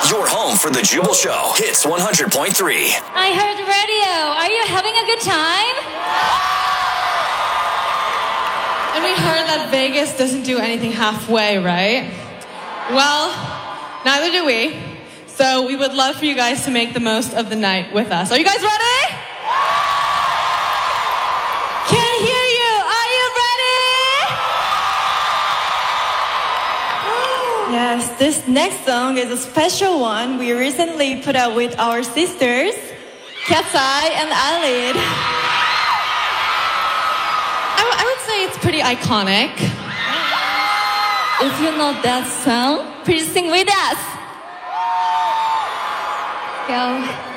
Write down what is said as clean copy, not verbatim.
Your home for the Jubal Show. Hits 100.3. I heard radio. Are you having a good time? And we heard that Vegas doesn't do anything halfway, right? Well, neither do we. So we would love for you guys to make the most of the night with us. Are you guys ready? Can't hear you. Are you ready? Yes, this next song is a special one we recently put out with our sisters, Cat's Eye and Eyelid. I would say it's pretty iconic. If you know that song, please sing with us. Go.